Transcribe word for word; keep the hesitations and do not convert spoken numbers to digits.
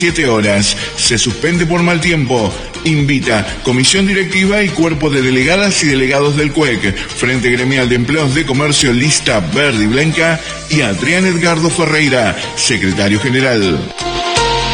siete horas. Se suspende por mal tiempo. Invita Comisión Directiva y Cuerpo de Delegadas y Delegados del C U E C, Frente Gremial de Empleados de Comercio Lista Verde y Blanca y Adrián Edgardo Ferreira, Secretario General.